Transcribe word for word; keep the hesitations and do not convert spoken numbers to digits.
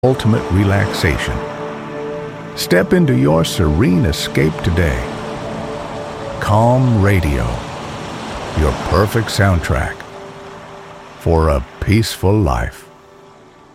ultimate relaxation. Step into your serene escape today. Calm Radio, your perfect soundtrack for a peaceful life.